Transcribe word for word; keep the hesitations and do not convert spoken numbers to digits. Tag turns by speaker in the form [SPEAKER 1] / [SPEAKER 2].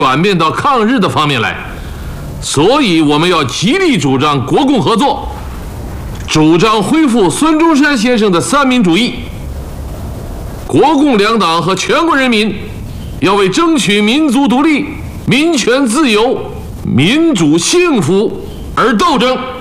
[SPEAKER 1] 转变到抗日的方面来。所以我们要极力主张国共合作，主张恢复孙中山先生的三民主义。国共两党和全国人民要为争取民族独立、民权自由、民主幸福而斗争。